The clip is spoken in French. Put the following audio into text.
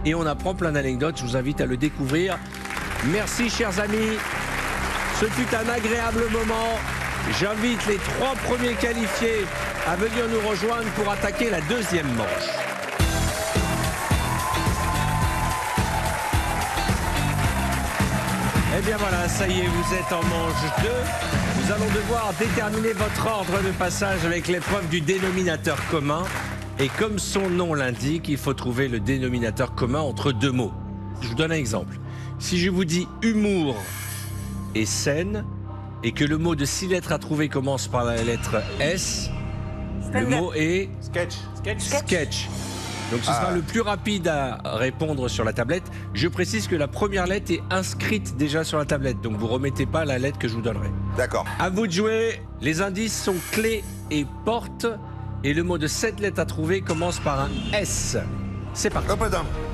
et on apprend plein d'anecdotes. Je vous invite à le découvrir. Merci, chers amis. Ce fut un agréable moment. J'invite les 3 premiers qualifiés à venir nous rejoindre pour attaquer la deuxième manche. Eh bien voilà, ça y est, vous êtes en manche 2. Nous allons devoir déterminer votre ordre de passage avec l'épreuve du dénominateur commun. Et comme son nom l'indique, il faut trouver le dénominateur commun entre 2 mots. Je vous donne un exemple. Si je vous dis humour et scène, et que le mot de 6 lettres à trouver commence par la lettre S, le mot est sketch. Donc ce sera le plus rapide à répondre sur la tablette. Je précise que la première lettre est inscrite déjà sur la tablette, donc vous remettez pas la lettre que je vous donnerai. D'accord. À vous de jouer. Les indices sont clé et porte, et le mot de 7 lettres à trouver commence par un S. C'est parti. Hop, madame.